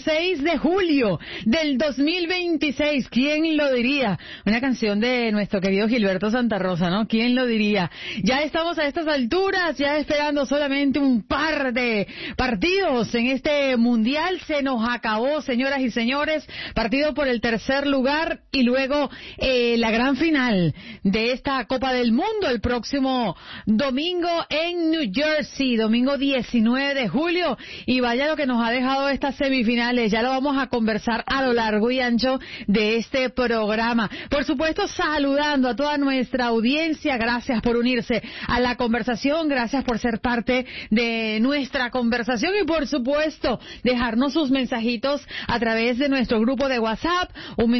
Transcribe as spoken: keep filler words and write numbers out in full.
dieciséis de julio del dos mil veintiséis. ¿Quién lo diría? Una canción de nuestro querido Gilberto Santa Rosa, ¿no? ¿Quién lo diría? Ya estamos a estas alturas, ya esperando solamente un par de partidos en este mundial. Se nos acabó, señoras y señores, partido por el tercer lugar y luego eh, la gran final de esta Copa del Mundo el próximo domingo en New Jersey, domingo diecinueve de julio. Y vaya lo que nos ha dejado estas semifinales, ya lo vamos a conversar a lo largo y ancho de este programa. Por supuesto, saludando a toda nuestra audiencia, gracias por unirse a la conversación, gracias por ser parte de nuestra conversación y por supuesto, dejarnos sus mensajitos a través de nuestro grupo de WhatsApp, un